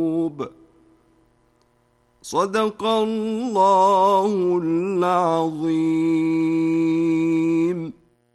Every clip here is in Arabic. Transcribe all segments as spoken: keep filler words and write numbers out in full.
صدق الله العظيم.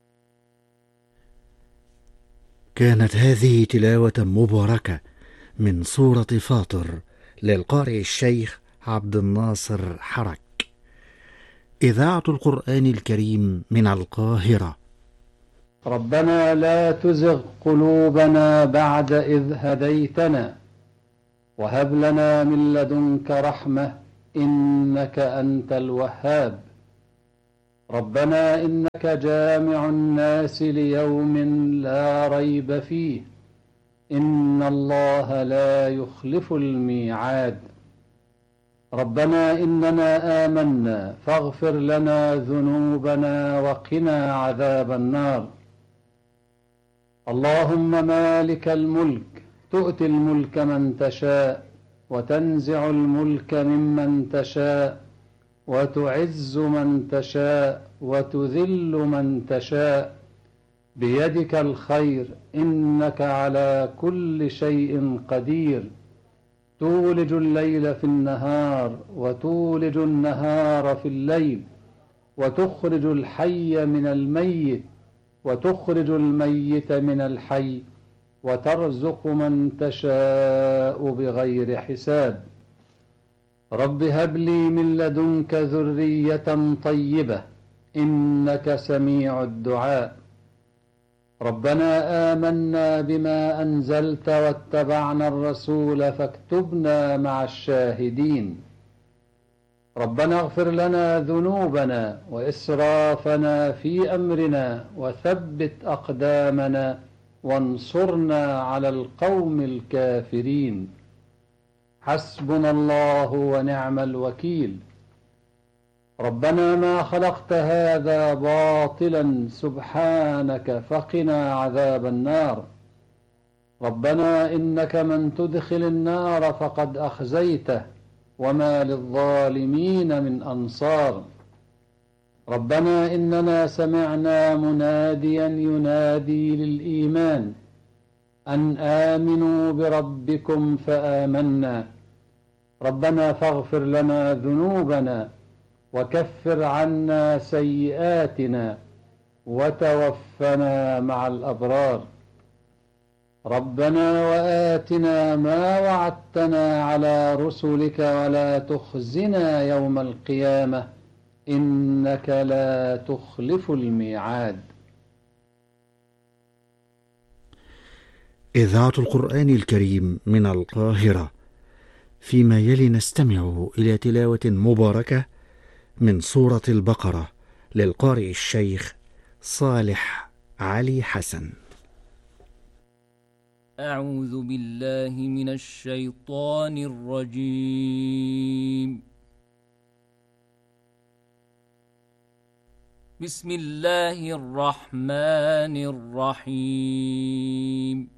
كانت هذه تلاوة مباركة من سورة فاطر للقارئ الشيخ عبد الناصر حرك. إذاعة القرآن الكريم من القاهرة. ربنا لا تزغ قلوبنا بعد إذ هديتنا وهب لنا من لدنك رحمة إنك أنت الوهاب. ربنا إنك جامع الناس ليوم لا ريب فيه إن الله لا يخلف الميعاد. ربنا إننا آمنا فاغفر لنا ذنوبنا وقنا عذاب النار. اللهم مالك الملك تؤتي الملك من تشاء وتنزع الملك ممن تشاء وتعز من تشاء وتذل من تشاء بيدك الخير إنك على كل شيء قدير. تولج الليل في النهار وتولج النهار في الليل وتخرج الحي من الميت وتخرج الميت من الحي وترزق من تشاء بغير حساب. رب هب لي من لدنك ذرية طيبة إنك سميع الدعاء. ربنا آمنا بما أنزلت واتبعنا الرسول فاكتبنا مع الشاهدين. ربنا اغفر لنا ذنوبنا وإسرافنا في أمرنا وثبت أقدامنا وانصرنا على القوم الكافرين. حسبنا الله ونعم الوكيل. ربنا ما خلقت هذا باطلا سبحانك فقنا عذاب النار. ربنا إنك من تدخل النار فقد أخزيته وما للظالمين من أنصار. ربنا إننا سمعنا مناديا ينادي للإيمان أن آمنوا بربكم فآمنا. ربنا فاغفر لنا ذنوبنا وكفر عنا سيئاتنا وتوفنا مع الأبرار. ربنا وآتنا ما وعدتنا على رسلك ولا تخزنا يوم القيامة إنك لا تخلف الميعاد. إذاعة القرآن الكريم من القاهرة. فيما يلي نستمع إلى تلاوة مباركة من سورة البقرة للقارئ الشيخ صالح علي حسن. أعوذ بالله من الشيطان الرجيم. بسم الله الرحمن الرحيم.